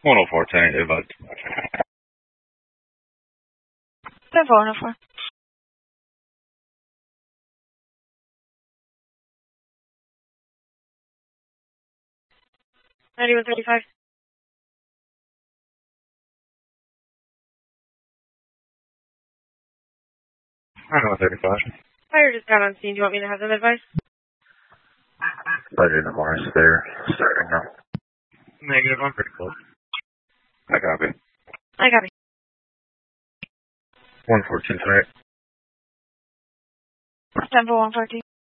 104, 10, advised. 104. 9135. 9135. Fire just got on scene. Do you want me to have them advised? Budget in Morris there. Starting now. Negative, I'm pretty close. I copy. I copy. 114 tonight. 10 for 114.